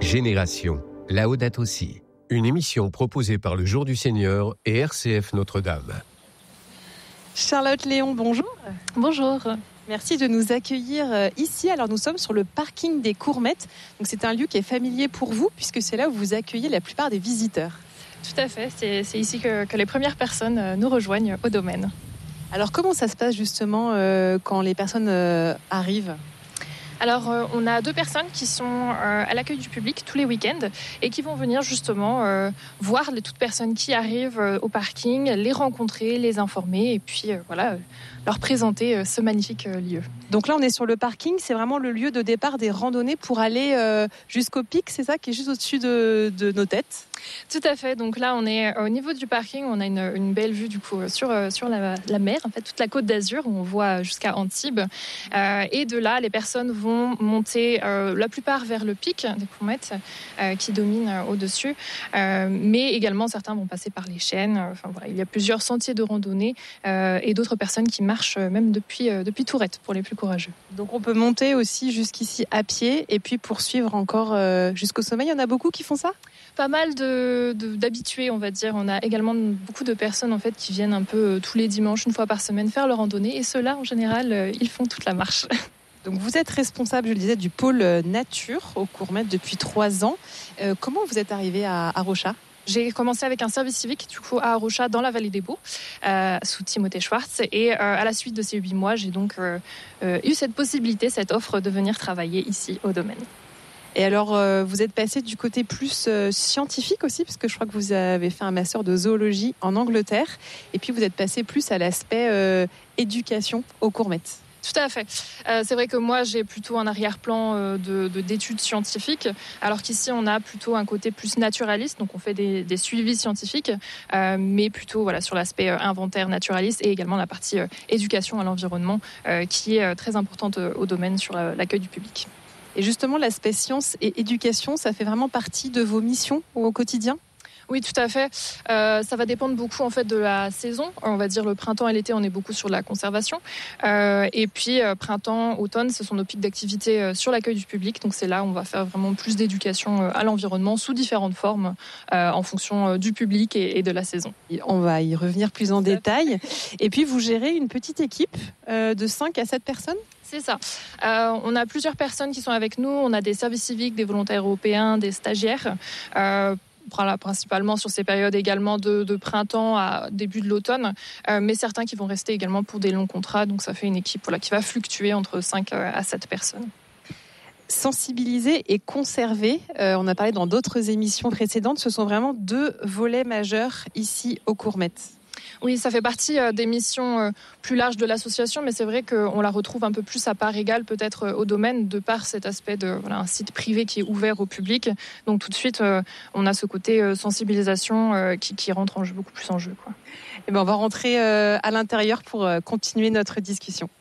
Génération, Laudato Si, une émission proposée par le Jour du Seigneur et RCF Notre-Dame. Charlotte Léon, bonjour. Bonjour. Merci de nous accueillir ici. Alors nous sommes sur le parking des Courmettes. Donc c'est un lieu qui est familier pour vous puisque c'est là où vous accueillez la plupart des visiteurs. Tout à fait, c'est ici que les premières personnes nous rejoignent au domaine. Alors comment ça se passe justement quand les personnes arrivent ? Alors, on a 2 personnes qui sont à l'accueil du public tous les week-ends et qui vont venir justement voir les toutes personnes qui arrivent au parking, les rencontrer, les informer et puis leur présenter ce magnifique lieu. Donc là, on est sur le parking, c'est vraiment le lieu de départ des randonnées pour aller jusqu'au pic, c'est ça, qui est juste au-dessus de nos têtes ? Tout à fait. Donc là, on est au niveau du parking. On a une belle vue du coup sur la mer, en fait, toute la Côte d'Azur où on voit jusqu'à Antibes. Et de là, les personnes vont monter la plupart vers le pic des Courmettes qui domine au-dessus. Mais également, certains vont passer par les chênes. Il y a plusieurs sentiers de randonnée et d'autres personnes qui marchent même depuis Tourette pour les plus courageux. Donc on peut monter aussi jusqu'ici à pied et puis poursuivre encore jusqu'au sommet. Il y en a beaucoup qui font ça ? Pas mal d'habitués, on va dire. On a également beaucoup de personnes en fait qui viennent un peu tous les dimanches, une fois par semaine, faire leur randonnée. Et ceux-là, en général, ils font toute la marche. Donc vous êtes responsable, je le disais, du pôle nature aux Courmettes depuis 3 ans. Comment vous êtes arrivé à Arochat ? J'ai commencé avec un service civique du coup à Arochat dans la vallée des Baux sous Timothée Schwartz et à la suite de ces 8 mois j'ai donc eu cette possibilité, cette offre de venir travailler ici au domaine. Et alors vous êtes passé du côté plus scientifique aussi parce que je crois que vous avez fait un master de zoologie en Angleterre et puis vous êtes passé plus à l'aspect éducation aux Courmettes. Tout à fait. C'est vrai que moi, j'ai plutôt un arrière-plan d'études scientifiques, alors qu'ici, on a plutôt un côté plus naturaliste. Donc, on fait des suivis scientifiques, mais plutôt sur l'aspect inventaire naturaliste et également la partie éducation à l'environnement, qui est très importante au domaine sur l'accueil du public. Et justement, l'aspect science et éducation, ça fait vraiment partie de vos missions au quotidien ? Oui, tout à fait. Ça va dépendre beaucoup en fait de la saison. On va dire le printemps et l'été, on est beaucoup sur la conservation. Et puis printemps, automne, ce sont nos pics d'activité sur l'accueil du public. Donc c'est là où on va faire vraiment plus d'éducation à l'environnement sous différentes formes en fonction du public et de la saison. On va y revenir plus en détail. Et puis vous gérez une petite équipe de 5 à 7 personnes ? C'est ça. On a plusieurs personnes qui sont avec nous. On a des services civiques, des volontaires européens, des stagiaires. Principalement sur ces périodes également de printemps à début de l'automne, mais certains qui vont rester également pour des longs contrats. Donc ça fait une équipe qui va fluctuer entre 5 à 7 personnes. Sensibiliser et conserver, on a parlé dans d'autres émissions précédentes, ce sont vraiment 2 volets majeurs ici aux Courmettes. Oui, ça fait partie des missions plus larges de l'association, mais c'est vrai qu'on la retrouve un peu plus à part égale peut-être au domaine, de par cet aspect un site privé qui est ouvert au public. Donc tout de suite, on a ce côté sensibilisation qui rentre beaucoup plus en jeu, quoi. Et on va rentrer à l'intérieur pour continuer notre discussion.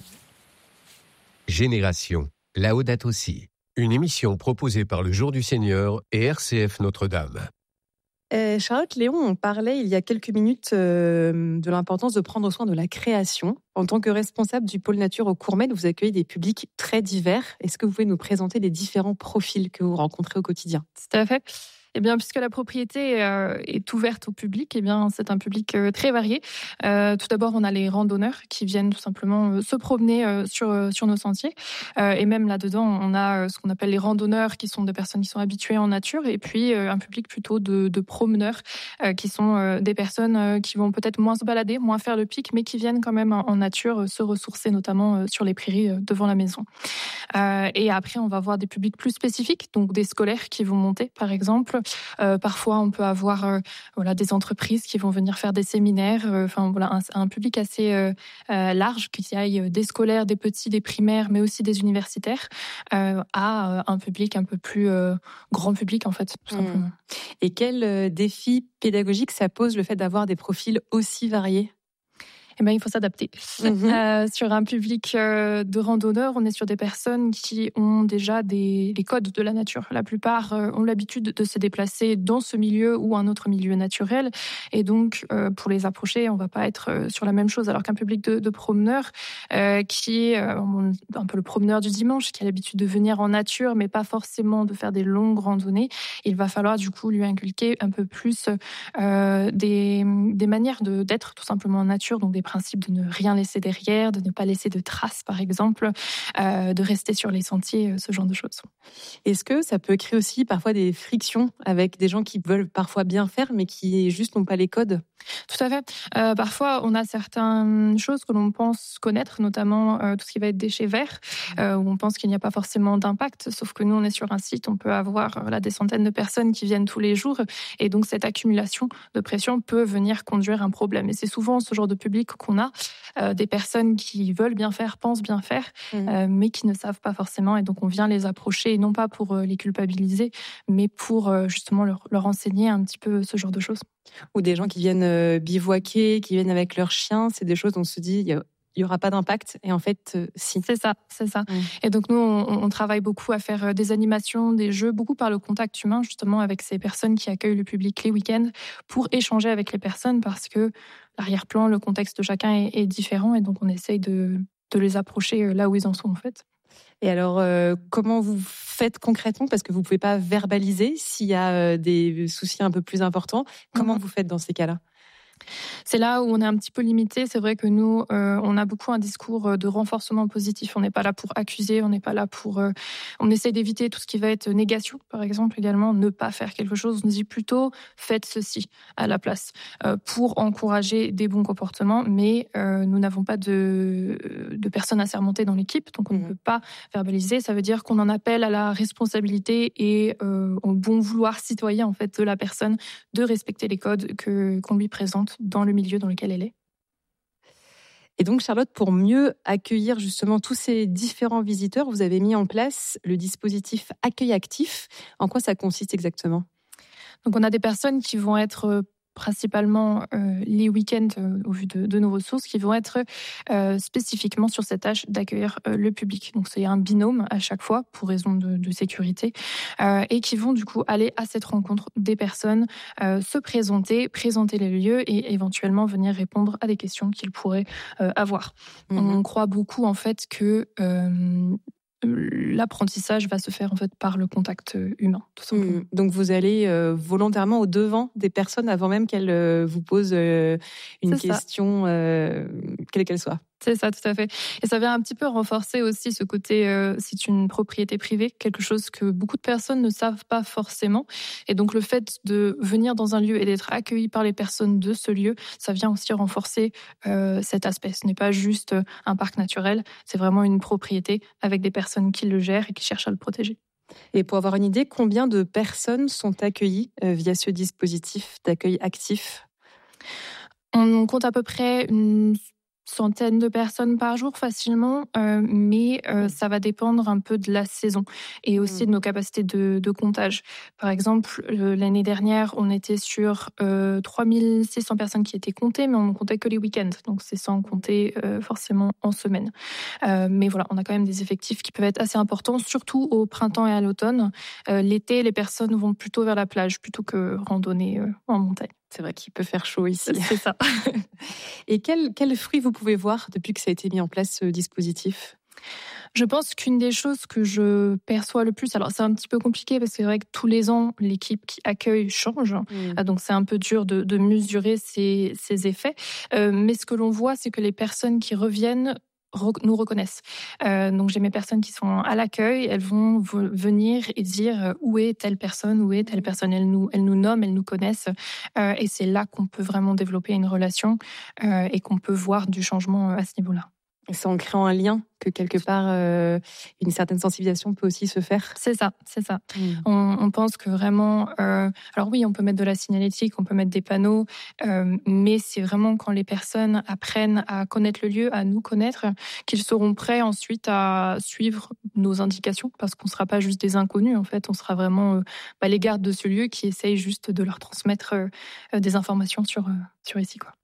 Génération, Laudato Si, une émission proposée par le Jour du Seigneur et RCF Notre-Dame. Charlotte Léon, on parlait il y a quelques minutes de l'importance de prendre soin de la création. En tant que responsable du pôle nature aux Courmettes, vous accueillez des publics très divers. Est-ce que vous pouvez nous présenter les différents profils que vous rencontrez au quotidien ? Tout à fait. Eh bien, puisque la propriété est ouverte au public, eh bien, c'est un public très varié. Tout d'abord, on a les randonneurs qui viennent tout simplement se promener sur nos sentiers. Et même là-dedans, on a ce qu'on appelle les randonneurs, qui sont des personnes qui sont habituées en nature. Et puis, un public plutôt de promeneurs, qui sont des personnes qui vont peut-être moins se balader, moins faire le pic, mais qui viennent quand même en nature se ressourcer, notamment sur les prairies devant la maison. Et après, on va voir des publics plus spécifiques, donc des scolaires qui vont monter, par exemple. Parfois, on peut avoir des entreprises qui vont venir faire des séminaires. Un public assez large, qui aille des scolaires, des petits, des primaires, mais aussi des universitaires, à un public un peu plus grand public, en fait, tout simplement. Et quel défi pédagogique ça pose le fait d'avoir des profils aussi variés ? Eh ben, il faut s'adapter. Sur un public de randonneurs, on est sur des personnes qui ont déjà les codes de la nature. La plupart ont l'habitude de se déplacer dans ce milieu ou un autre milieu naturel. Et donc, pour les approcher, on ne va pas être sur la même chose. Alors qu'un public de promeneurs qui est un peu le promeneur du dimanche, qui a l'habitude de venir en nature, mais pas forcément de faire des longues randonnées, il va falloir du coup lui inculquer un peu plus des manières d'être tout simplement en nature, donc des principes de ne rien laisser derrière, de ne pas laisser de traces par exemple, de rester sur les sentiers, ce genre de choses. Est-ce que ça peut créer aussi parfois des frictions avec des gens qui veulent parfois bien faire mais qui juste n'ont pas les codes ? Tout à fait. Parfois, on a certaines choses que l'on pense connaître, notamment tout ce qui va être déchets verts, où on pense qu'il n'y a pas forcément d'impact, sauf que nous, on est sur un site, on peut avoir des centaines de personnes qui viennent tous les jours, et donc cette accumulation de pression peut venir conduire un problème. Et c'est souvent ce genre de public qu'on a, des personnes qui veulent bien faire, pensent bien faire, mais qui ne savent pas forcément, et donc on vient les approcher, non pas pour les culpabiliser, mais pour justement leur enseigner un petit peu ce genre de choses. Ou des gens qui viennent bivouaquer, qui viennent avec leurs chiens, c'est des choses dont on se dit il n'y aura pas d'impact, et en fait, si. C'est ça. Et donc nous, on travaille beaucoup à faire des animations, des jeux, beaucoup par le contact humain, justement, avec ces personnes qui accueillent le public les week-ends, pour échanger avec les personnes, parce que l'arrière-plan, le contexte de chacun est différent, et donc on essaye de les approcher là où ils en sont, en fait. Et alors, comment vous faites concrètement ? Parce que vous ne pouvez pas verbaliser s'il y a des soucis un peu plus importants. Comment vous faites dans ces cas-là ? C'est là où on est un petit peu limité. C'est vrai que nous, on a beaucoup un discours de renforcement positif. On n'est pas là pour accuser, on n'est pas là pour... on essaie d'éviter tout ce qui va être négation, par exemple, également, ne pas faire quelque chose. On dit plutôt, faites ceci à la place, pour encourager des bons comportements. Mais nous n'avons pas de personnes assermentées dans l'équipe, donc on ne peut pas verbaliser. Ça veut dire qu'on en appelle à la responsabilité et au bon vouloir citoyen, en fait, de la personne de respecter les codes qu'on lui présente dans le milieu dans lequel elle est. Et donc, Charlotte, pour mieux accueillir justement tous ces différents visiteurs, vous avez mis en place le dispositif Accueil Actif. En quoi ça consiste exactement ? Donc, on a des personnes qui vont être principalement les week-ends, au vu de nos ressources, qui vont être spécifiquement sur cette tâche d'accueillir le public. Donc c'est un binôme à chaque fois, pour raison de sécurité, et qui vont du coup aller à cette rencontre des personnes, se présenter les lieux et éventuellement venir répondre à des questions qu'ils pourraient avoir. On croit beaucoup en fait que l'apprentissage va se faire en fait par le contact humain, tout simplement. Donc vous allez volontairement au devant des personnes avant même qu'elles vous posent une question, quelle qu'elle soit. C'est ça, tout à fait. Et ça vient un petit peu renforcer aussi ce côté, c'est une propriété privée, quelque chose que beaucoup de personnes ne savent pas forcément. Et donc le fait de venir dans un lieu et d'être accueilli par les personnes de ce lieu, ça vient aussi renforcer cet aspect. Ce n'est pas juste un parc naturel, c'est vraiment une propriété avec des personnes qui le gèrent et qui cherchent à le protéger. Et pour avoir une idée, combien de personnes sont accueillies via ce dispositif d'accueil actif ? On compte à peu près une centaine de personnes par jour facilement, mais ça va dépendre un peu de la saison et aussi de nos capacités de comptage. Par exemple, l'année dernière, on était sur 3600 personnes qui étaient comptées, mais on ne comptait que les week-ends, donc c'est sans compter forcément en semaine. Mais voilà, on a quand même des effectifs qui peuvent être assez importants, surtout au printemps et à l'automne. L'été, les personnes vont plutôt vers la plage plutôt que randonner en montagne. C'est vrai qu'il peut faire chaud ici. C'est ça. Et quels fruits vous pouvez voir depuis que ça a été mis en place, ce dispositif ? Je pense qu'une des choses que je perçois le plus, alors c'est un petit peu compliqué parce que c'est vrai que tous les ans, l'équipe qui accueille change, donc c'est un peu dur de mesurer ces effets. Mais ce que l'on voit, c'est que les personnes qui reviennent nous reconnaissent. Donc j'ai mes personnes qui sont à l'accueil, elles vont venir et dire où est telle personne, elles nous nomment, elles nous connaissent, et c'est là qu'on peut vraiment développer une relation et qu'on peut voir du changement à ce niveau-là. C'est en créant un lien que quelque part une certaine sensibilisation peut aussi se faire. C'est ça. On pense que vraiment... alors oui, on peut mettre de la signalétique, on peut mettre des panneaux, mais c'est vraiment quand les personnes apprennent à connaître le lieu, à nous connaître, qu'ils seront prêts ensuite à suivre nos indications, parce qu'on ne sera pas juste des inconnus, en fait, on sera vraiment les gardes de ce lieu qui essayent juste de leur transmettre des informations sur ici, quoi.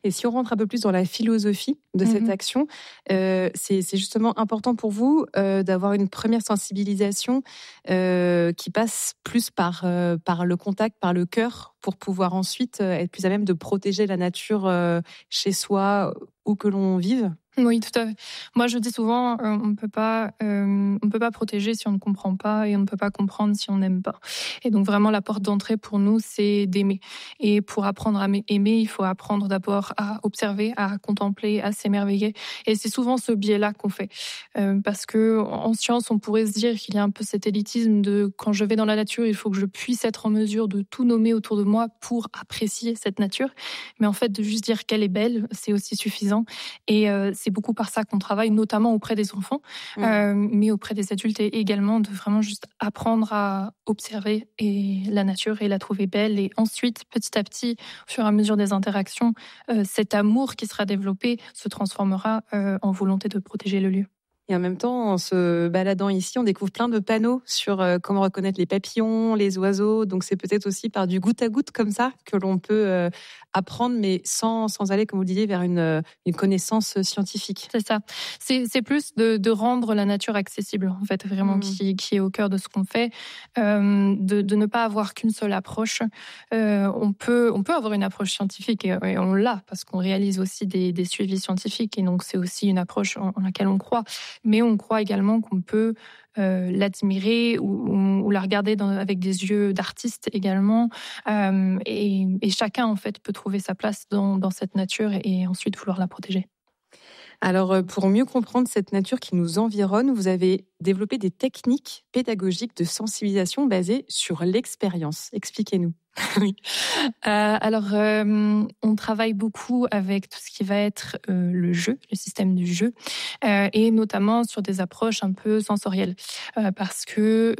Et si on rentre un peu plus dans la philosophie de cette action, c'est justement important pour vous d'avoir une première sensibilisation qui passe plus par le contact, par le cœur, pour pouvoir ensuite être plus à même de protéger la nature chez soi, où que l'on vive. Oui, tout à fait. Moi, je dis souvent, on ne peut pas protéger si on ne comprend pas, et on ne peut pas comprendre si on n'aime pas. Et donc, vraiment, la porte d'entrée pour nous, c'est d'aimer. Et pour apprendre à aimer, il faut apprendre d'abord à observer, à contempler, à s'émerveiller. Et c'est souvent ce biais-là qu'on fait. Parce que en science, on pourrait se dire qu'il y a un peu cet élitisme de quand je vais dans la nature, il faut que je puisse être en mesure de tout nommer autour de moi pour apprécier cette nature. Mais en fait, de juste dire qu'elle est belle, c'est aussi suffisant. Et c'est beaucoup par ça qu'on travaille, notamment auprès des enfants, mais auprès des adultes également, de vraiment juste apprendre à observer la nature et la trouver belle. Et ensuite, petit à petit, au fur et à mesure des interactions, cet amour qui sera développé se transformera en volonté de protéger le lieu. Et en même temps, en se baladant ici, on découvre plein de panneaux sur comment reconnaître les papillons, les oiseaux. Donc, c'est peut-être aussi par du goutte à goutte comme ça que l'on peut apprendre, mais sans aller, comme vous le disiez, vers une connaissance scientifique. C'est ça. C'est plus de rendre la nature accessible, en fait, vraiment, qui est au cœur de ce qu'on fait. De ne pas avoir qu'une seule approche. On peut avoir une approche scientifique, et on l'a, parce qu'on réalise aussi des suivis scientifiques. Et donc, c'est aussi une approche en laquelle on croit. Mais on croit également qu'on peut l'admirer ou la regarder avec des yeux d'artiste également. Et chacun, en fait, peut trouver sa place dans cette nature et ensuite vouloir la protéger. Alors, pour mieux comprendre cette nature qui nous environne, vous avez développé des techniques pédagogiques de sensibilisation basées sur l'expérience. Expliquez-nous. Oui. Alors, on travaille beaucoup avec tout ce qui va être le jeu, le système du jeu, et notamment sur des approches un peu sensorielles, parce que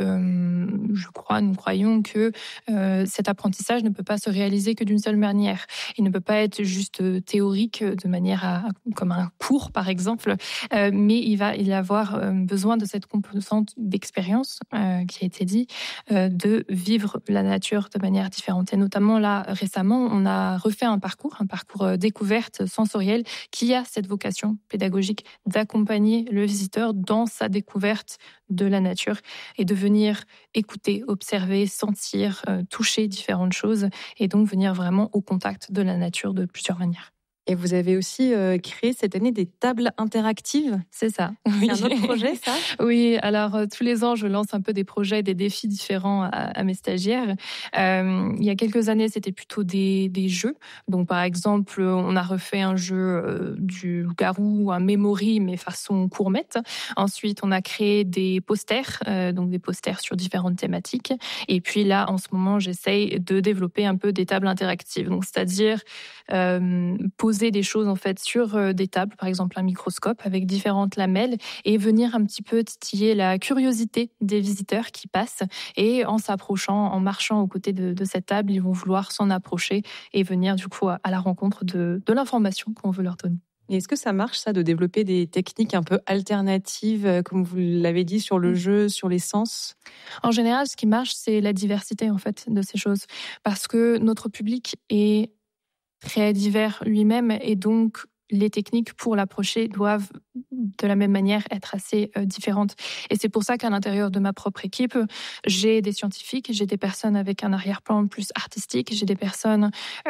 nous croyons que cet apprentissage ne peut pas se réaliser que d'une seule manière. Il ne peut pas être juste théorique de manière comme un cours, par exemple, mais il va y avoir besoin de cette composante d'expérience qui a été dit, de vivre la nature de manière différente. Et notamment là, récemment, on a refait un parcours découverte sensorielle qui a cette vocation pédagogique d'accompagner le visiteur dans sa découverte de la nature et de venir écouter, observer, sentir, toucher différentes choses et donc venir vraiment au contact de la nature de plusieurs manières. Et vous avez aussi créé cette année des tables interactives. C'est ça. Oui. C'est un autre projet, ça ? Oui, alors tous les ans, je lance un peu des projets, des défis différents à mes stagiaires. Il y a quelques années, c'était plutôt des jeux. Donc, par exemple, on a refait un jeu du loup-garou, un memory, mais façon courmette. Ensuite, on a créé des posters, donc des posters sur différentes thématiques. Et puis là, en ce moment, j'essaye de développer un peu des tables interactives. Donc, c'est-à-dire poser des choses en fait sur des tables, par exemple un microscope avec différentes lamelles et venir un petit peu titiller la curiosité des visiteurs qui passent et en s'approchant, en marchant aux côtés de cette table, ils vont vouloir s'en approcher et venir du coup à la rencontre de l'information qu'on veut leur donner. Et est-ce que ça marche, ça, de développer des techniques un peu alternatives, comme vous l'avez dit, sur le jeu, sur les sens ? En général, ce qui marche, c'est la diversité en fait de ces choses, parce que notre public est très divers lui-même et donc les techniques pour l'approcher doivent de la même manière être assez différentes. Et c'est pour ça qu'à l'intérieur de ma propre équipe, j'ai des scientifiques, j'ai des personnes avec un arrière-plan plus artistique, j'ai des personnes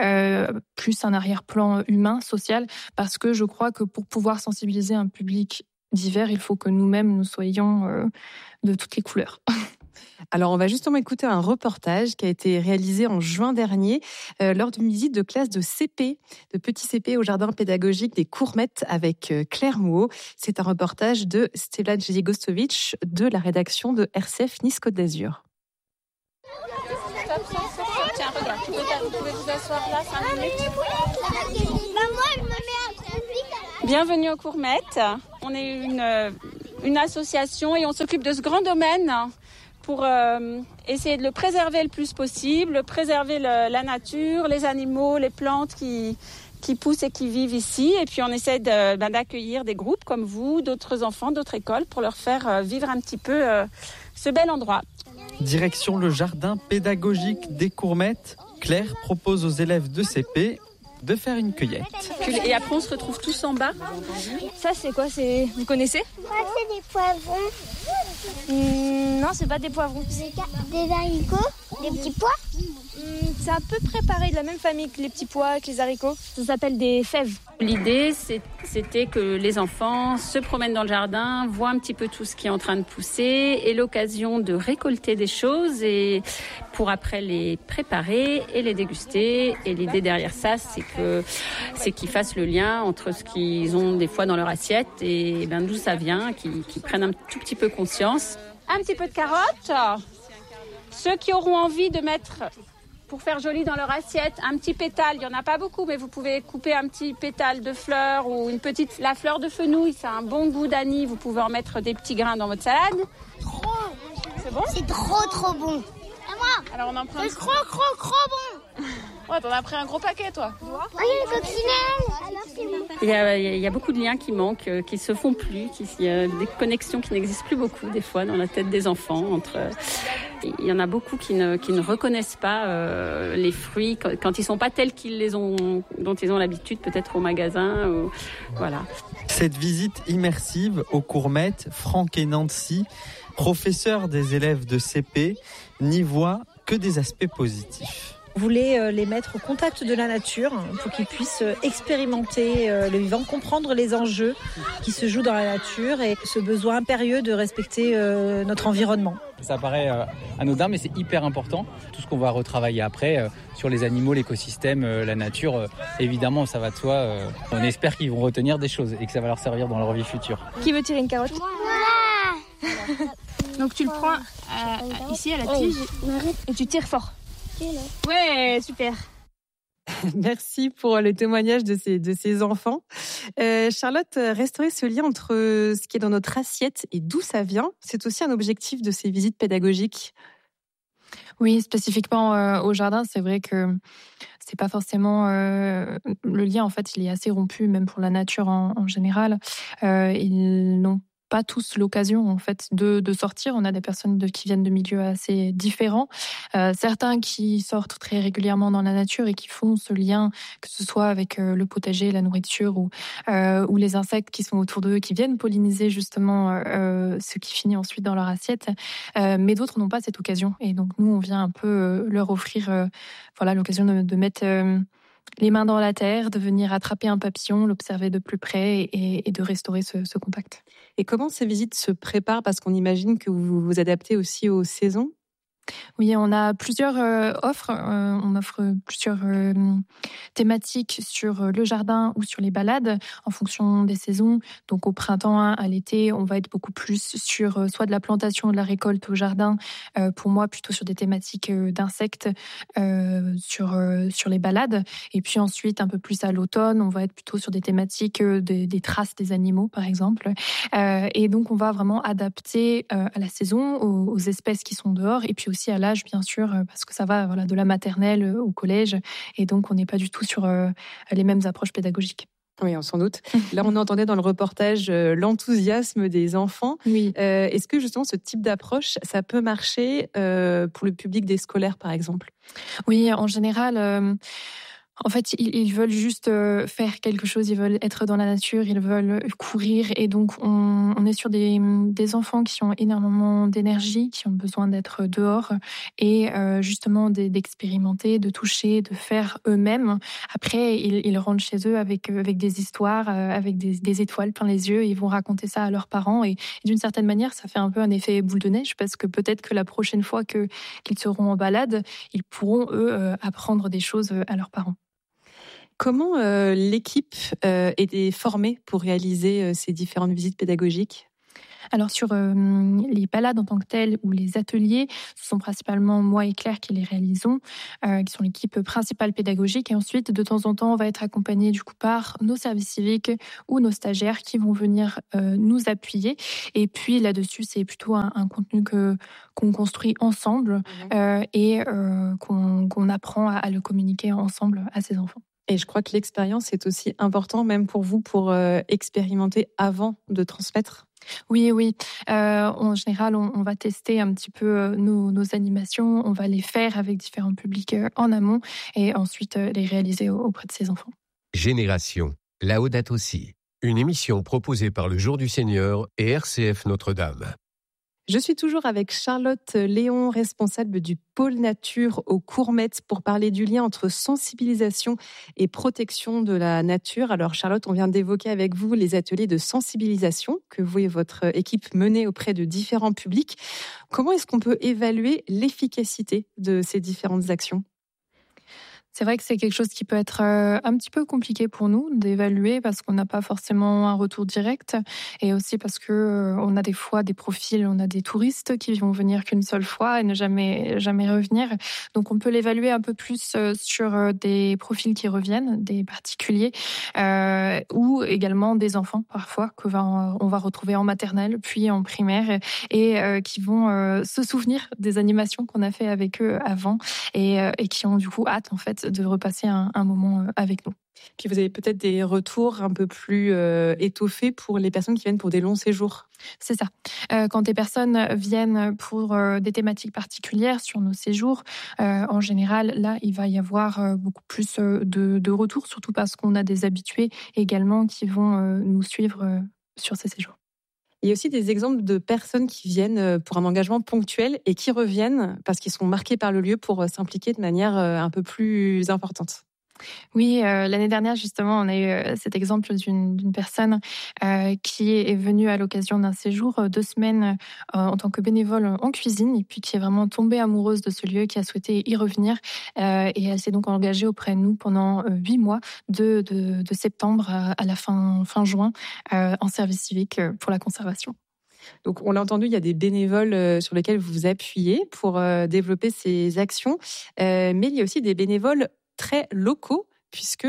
plus un arrière-plan humain, social, parce que je crois que pour pouvoir sensibiliser un public divers, il faut que nous-mêmes, nous soyons de toutes les couleurs. Alors, on va justement écouter un reportage qui a été réalisé en juin dernier lors d'une visite de classe de CP, de petits CP au jardin pédagogique des Courmettes avec Claire Mouot. C'est un reportage de Stella Djegostovic de la rédaction de RCF Nice-Côte d'Azur. Tiens, regarde, vous pouvez vous asseoir là 5 minutes. Bienvenue aux Courmettes. On est une association et on s'occupe de ce grand domaine pour essayer de le préserver le plus possible, préserver la nature, les animaux, les plantes qui poussent et qui vivent ici. Et puis on essaie d'accueillir des groupes comme vous, d'autres enfants, d'autres écoles, pour leur faire vivre un petit peu ce bel endroit. Direction le jardin pédagogique des Courmettes. Claire propose aux élèves de CP de faire une cueillette. Et après, on se retrouve tous en bas. Ça, c'est quoi? Vous connaissez? C'est des poivrons. Non, c'est pas des poivrons. Des haricots, des petits pois. C'est à peu près pareil, de la même famille que les petits pois, que les haricots. Ça s'appelle des fèves. L'idée, c'était que les enfants se promènent dans le jardin, voient un petit peu tout ce qui est en train de pousser, et l'occasion de récolter des choses et pour après les préparer et les déguster. Et l'idée derrière ça, c'est qu'ils fassent le lien entre ce qu'ils ont des fois dans leur assiette et d'où ça vient, qu'ils prennent un tout petit peu conscience. Un petit peu de carottes. Ceux qui auront envie de mettre, pour faire joli dans leur assiette, un petit pétale, il n'y en a pas beaucoup, mais vous pouvez couper un petit pétale de fleur ou la fleur de fenouil, ça a un bon goût d'anis, vous pouvez en mettre des petits grains dans votre salade. Trop. C'est bon? C'est trop bon. Et moi? Alors on en prend C'est trop bon. Ouais, t'en as pris un gros paquet, toi. Oh, il y a une coccinelle. Il y a beaucoup de liens qui manquent, qui se font plus, il y a des connexions qui n'existent plus beaucoup des fois dans la tête des enfants. Il y en a beaucoup qui ne reconnaissent pas les fruits quand ils sont pas tels dont ils ont l'habitude, peut-être au magasin. Voilà. Cette visite immersive au Courmets, Franck et Nancy, professeurs des élèves de CP, n'y voient que des aspects positifs. On voulait les mettre au contact de la nature pour qu'ils puissent expérimenter le vivant, comprendre les enjeux qui se jouent dans la nature et ce besoin impérieux de respecter notre environnement. Ça paraît anodin, mais c'est hyper important. Tout ce qu'on va retravailler après sur les animaux, l'écosystème, la nature, évidemment, ça va de soi. On espère qu'ils vont retenir des choses et que ça va leur servir dans leur vie future. Qui veut tirer une carotte? Donc tu le prends ici à la tige et tu tires fort. Ouais, super. Merci pour le témoignage de ces enfants. Charlotte, restaurer ce lien entre ce qui est dans notre assiette et d'où ça vient, c'est aussi un objectif de ces visites pédagogiques. Oui, spécifiquement au jardin, c'est vrai que c'est pas forcément le lien. En fait, il est assez rompu, même pour la nature en général. Ils n'ont pas tous l'occasion en fait de sortir. On a des personnes qui viennent de milieux assez différents. Certains qui sortent très régulièrement dans la nature et qui font ce lien, que ce soit avec le potager, la nourriture ou les insectes qui sont autour d'eux, qui viennent polliniser justement ce qui finit ensuite dans leur assiette. Mais d'autres n'ont pas cette occasion. Et donc nous, on vient un peu leur offrir l'occasion de mettre les mains dans la terre, de venir attraper un papillon, l'observer de plus près et de restaurer ce contact. Et comment ces visites se préparent? Parce qu'on imagine que vous vous adaptez aussi aux saisons. Oui, on a plusieurs offres. On offre plusieurs thématiques sur le jardin ou sur les balades en fonction des saisons. Donc au printemps, à l'été, on va être beaucoup plus sur soit de la plantation ou de la récolte au jardin. Pour moi, plutôt sur des thématiques d'insectes sur les balades. Et puis ensuite, un peu plus à l'automne, on va être plutôt sur des thématiques des traces des animaux, par exemple. Et donc, on va vraiment adapter à la saison, aux espèces qui sont dehors, et puis aussi à l'âge, bien sûr, parce que ça va de la maternelle au collège. Et donc, on n'est pas du tout sur les mêmes approches pédagogiques. Oui, sans doute. Là, on entendait dans le reportage l'enthousiasme des enfants. Oui. Est-ce que justement ce type d'approche, ça peut marcher pour le public des scolaires, par exemple? Oui, en général... En fait, ils veulent juste faire quelque chose, ils veulent être dans la nature, ils veulent courir. Et donc, on est sur des enfants qui ont énormément d'énergie, qui ont besoin d'être dehors et justement d'expérimenter, de toucher, de faire eux-mêmes. Après, ils rentrent chez eux avec des histoires, avec des étoiles plein les yeux. Ils vont raconter ça à leurs parents. Et d'une certaine manière, ça fait un peu un effet boule de neige parce que peut-être que la prochaine fois qu'ils seront en balade, ils pourront, eux, apprendre des choses à leurs parents. Comment l'équipe est formée pour réaliser ces différentes visites pédagogiques? Alors sur les balades en tant que telles ou les ateliers, ce sont principalement moi et Claire qui les réalisons, qui sont l'équipe principale pédagogique. Et ensuite, de temps en temps, on va être accompagné du coup par nos services civiques ou nos stagiaires qui vont venir nous appuyer. Et puis là-dessus, c'est plutôt un contenu qu'on construit ensemble et qu'on apprend à le communiquer ensemble à ses enfants. Et je crois que l'expérience est aussi importante, même pour vous, pour expérimenter avant de transmettre. Oui. En général, on va tester un petit peu nos animations, on va les faire avec différents publics en amont et ensuite les réaliser auprès de ces enfants. Génération, Laudato Si, une émission proposée par le Jour du Seigneur et RCF Notre-Dame. Je suis toujours avec Charlotte Léon, responsable du pôle nature au Courmette, pour parler du lien entre sensibilisation et protection de la nature. Alors Charlotte, on vient d'évoquer avec vous les ateliers de sensibilisation que vous et votre équipe menez auprès de différents publics. Comment est-ce qu'on peut évaluer l'efficacité de ces différentes actions ? C'est vrai que c'est quelque chose qui peut être un petit peu compliqué pour nous d'évaluer parce qu'on n'a pas forcément un retour direct et aussi parce que on a des fois des profils, on a des touristes qui vont venir qu'une seule fois et ne jamais revenir. Donc on peut l'évaluer un peu plus sur des profils qui reviennent, des particuliers ou également des enfants parfois on va retrouver en maternelle puis en primaire et qui vont se souvenir des animations qu'on a fait avec eux avant et qui ont du coup hâte en fait de repasser un moment avec nous. Puis vous avez peut-être des retours un peu plus étoffés pour les personnes qui viennent pour des longs séjours. C'est ça. Quand des personnes viennent pour des thématiques particulières sur nos séjours, en général, là, il va y avoir beaucoup plus de retours, surtout parce qu'on a des habitués également qui vont nous suivre sur ces séjours. Il y a aussi des exemples de personnes qui viennent pour un engagement ponctuel et qui reviennent parce qu'ils sont marqués par le lieu pour s'impliquer de manière un peu plus importante. Oui, l'année dernière, justement, on a eu cet exemple d'une personne qui est venue à l'occasion d'un séjour 2 semaines en tant que bénévole en cuisine et puis qui est vraiment tombée amoureuse de ce lieu, qui a souhaité y revenir et elle s'est donc engagée auprès de nous pendant 8 mois de septembre à la fin juin en service civique pour la conservation. Donc, on l'a entendu, il y a des bénévoles sur lesquels vous vous appuyez pour développer ces actions, mais il y a aussi des bénévoles très locaux, puisque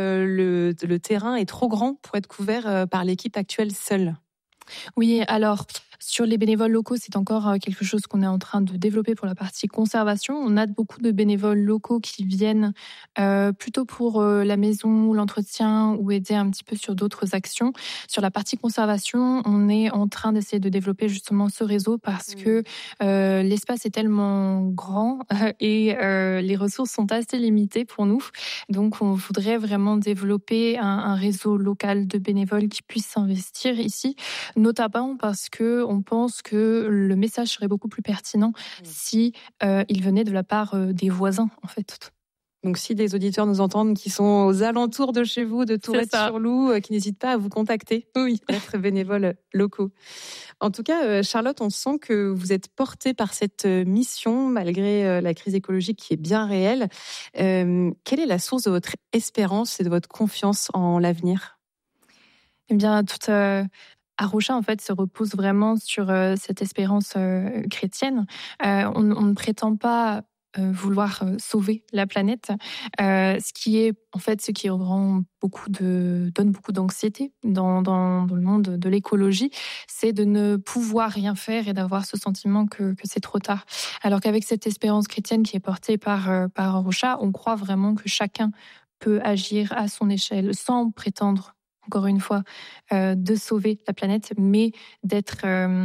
le terrain est trop grand pour être couvert par l'équipe actuelle seule. Oui, alors sur les bénévoles locaux, c'est encore quelque chose qu'on est en train de développer pour la partie conservation. On a beaucoup de bénévoles locaux qui viennent plutôt pour la maison, l'entretien ou aider un petit peu sur d'autres actions. Sur la partie conservation, on est en train d'essayer de développer justement ce réseau parce que l'espace est tellement grand et les ressources sont assez limitées pour nous. Donc, on voudrait vraiment développer un réseau local de bénévoles qui puissent s'investir ici, notamment parce que on pense que le message serait beaucoup plus pertinent si il venait de la part des voisins, en fait. Donc, si des auditeurs nous entendent qui sont aux alentours de chez vous, de Tourette-sur-Loup, qui n'hésitent pas à vous contacter, être bénévoles locaux. En tout cas, Charlotte, on sent que vous êtes portée par cette mission, malgré la crise écologique qui est bien réelle. Quelle est la source de votre espérance et de votre confiance en l'avenir ? Eh bien, toute Arusha, en fait, se repose vraiment sur cette espérance chrétienne. On ne prétend pas vouloir sauver la planète, ce qui donne beaucoup d'anxiété dans le monde de l'écologie, c'est de ne pouvoir rien faire et d'avoir ce sentiment que c'est trop tard. Alors qu'avec cette espérance chrétienne qui est portée par Arusha, on croit vraiment que chacun peut agir à son échelle sans prétendre, encore une fois, de sauver la planète, mais d'être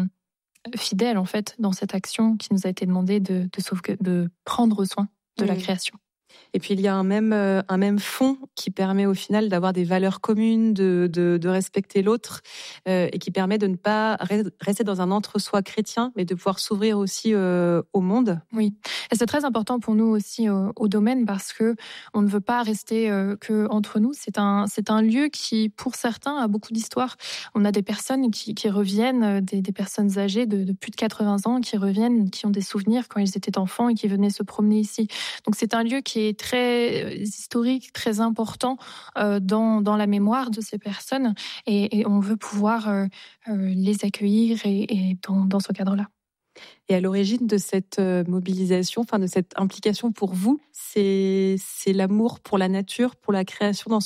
fidèle en fait dans cette action qui nous a été demandée de prendre soin de la création. Et puis, il y a un même fond qui permet au final d'avoir des valeurs communes, de respecter l'autre et qui permet de ne pas rester dans un entre-soi chrétien, mais de pouvoir s'ouvrir aussi au monde. Oui, et c'est très important pour nous aussi au domaine parce que on ne veut pas rester que entre nous. C'est un lieu qui, pour certains, a beaucoup d'histoire. On a des personnes qui reviennent, des personnes âgées de plus de 80 ans qui reviennent, qui ont des souvenirs quand ils étaient enfants et qui venaient se promener ici. Donc c'est un lieu qui est très historique, très important dans la mémoire de ces personnes et on veut pouvoir les accueillir et dans ce cadre-là. Et à l'origine de cette mobilisation, de cette implication pour vous, c'est l'amour pour la nature, pour la création dans son ensemble ?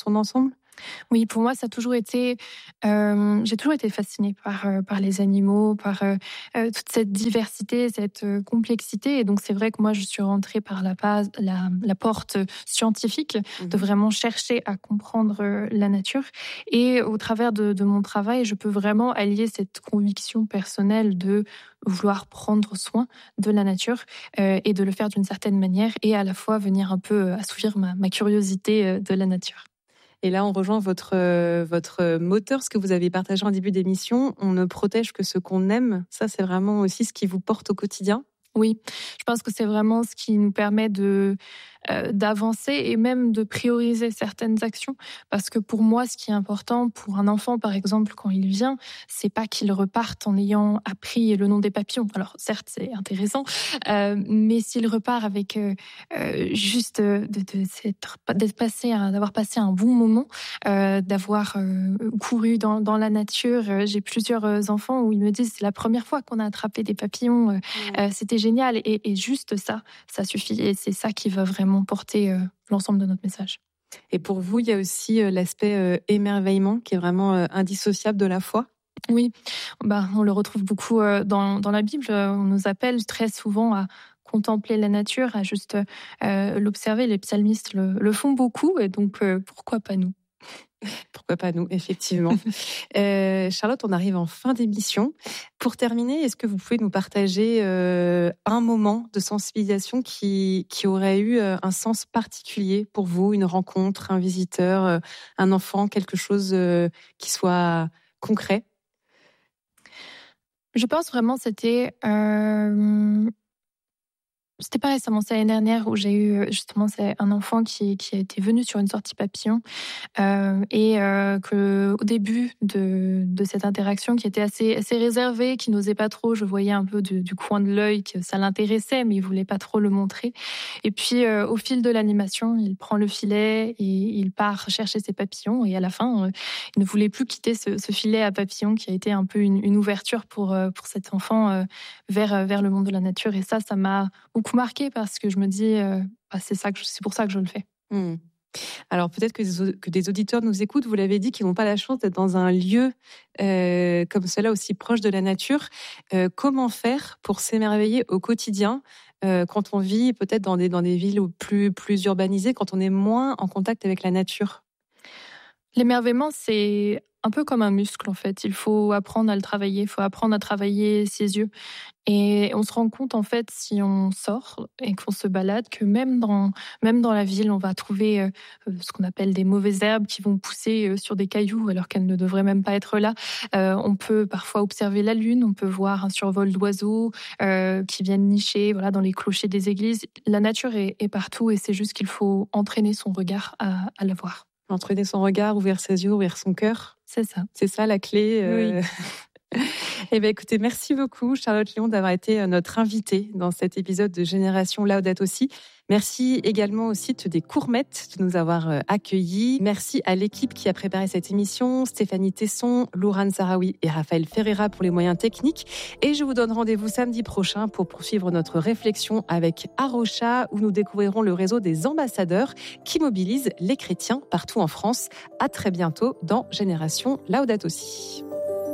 Oui, pour moi, ça a toujours été. J'ai toujours été fascinée par les animaux, par toute cette diversité, cette complexité. Et donc, c'est vrai que moi, je suis rentrée par la porte scientifique, de vraiment chercher à comprendre la nature. Et au travers de mon travail, je peux vraiment allier cette conviction personnelle de vouloir prendre soin de la nature et de le faire d'une certaine manière, et à la fois venir un peu assouvir ma curiosité de la nature. Et là, on rejoint votre moteur, ce que vous avez partagé en début d'émission. On ne protège que ce qu'on aime. Ça, c'est vraiment aussi ce qui vous porte au quotidien. Oui, je pense que c'est vraiment ce qui nous permet d'avancer et même de prioriser certaines actions. Parce que pour moi, ce qui est important pour un enfant, par exemple, quand il vient, c'est pas qu'il reparte en ayant appris le nom des papillons. Alors certes, c'est intéressant, mais s'il repart avec juste d'avoir passé un bon moment, d'avoir couru dans la nature. J'ai plusieurs enfants où ils me disent c'est la première fois qu'on a attrapé des papillons. C'était génial, et juste ça suffit, et c'est ça qui va vraiment porter l'ensemble de notre message. Et pour vous, il y a aussi l'aspect émerveillement qui est vraiment indissociable de la foi. Oui, on le retrouve beaucoup dans la Bible. On nous appelle très souvent à contempler la nature, à juste l'observer. Les psalmistes le font beaucoup, et donc pourquoi pas nous ? Pourquoi pas nous, effectivement. Charlotte, on arrive en fin d'émission. Pour terminer, est-ce que vous pouvez nous partager un moment de sensibilisation qui aurait eu un sens particulier pour vous, une rencontre, un visiteur, un enfant, quelque chose qui soit concret ? Je pense vraiment c'était pas récemment, c'est l'année dernière où j'ai eu justement un enfant qui a été venu sur une sortie papillon et que au début de cette interaction, qui était assez réservé, qui n'osait pas trop, je voyais un peu du coin de l'œil que ça l'intéressait, mais il voulait pas trop le montrer. Et puis au fil de l'animation, il prend le filet et il part chercher ses papillons, et à la fin, il ne voulait plus quitter ce filet à papillons qui a été un peu une ouverture pour cet enfant vers le monde de la nature. Et ça m'a beaucoup marqué, parce que je me dis c'est pour ça que je le fais. Alors peut-être que des auditeurs nous écoutent, vous l'avez dit, qui n'ont pas la chance d'être dans un lieu comme cela, aussi proche de la nature. Comment faire pour s'émerveiller au quotidien quand on vit peut-être dans des villes plus urbanisées, quand on est moins en contact avec la nature ? L'émerveillement, c'est un peu comme un muscle, en fait. Il faut apprendre à le travailler, il faut apprendre à travailler ses yeux. Et on se rend compte, en fait, si on sort et qu'on se balade, que même dans la ville, on va trouver ce qu'on appelle des mauvaises herbes qui vont pousser sur des cailloux alors qu'elles ne devraient même pas être là. On peut parfois observer la lune, on peut voir un survol d'oiseaux qui viennent nicher dans les clochers des églises. La nature est partout, et c'est juste qu'il faut entraîner son regard à la voir. Entraîner son regard, ouvrir ses yeux, ouvrir son cœur. C'est ça. C'est ça la clé. Oui. Eh bien, écoutez, merci beaucoup, Charlotte Léon, d'avoir été notre invitée dans cet épisode de Génération Laudato Si. Merci également au site des Courmettes de nous avoir accueillis. Merci à l'équipe qui a préparé cette émission, Stéphanie Tesson, Lourane Sarawi et Raphaël Ferreira pour les moyens techniques. Et je vous donne rendez-vous samedi prochain pour poursuivre notre réflexion avec Arocha, où nous découvrirons le réseau des ambassadeurs qui mobilisent les chrétiens partout en France. À très bientôt dans Génération Laudato Si.